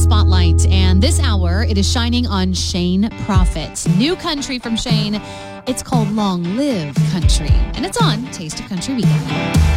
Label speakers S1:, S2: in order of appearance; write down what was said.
S1: Spotlight. And this hour, it is shining on Shane Prophet. New country from Shane. It's called Long Live Country. And it's on Taste of Country Weekend.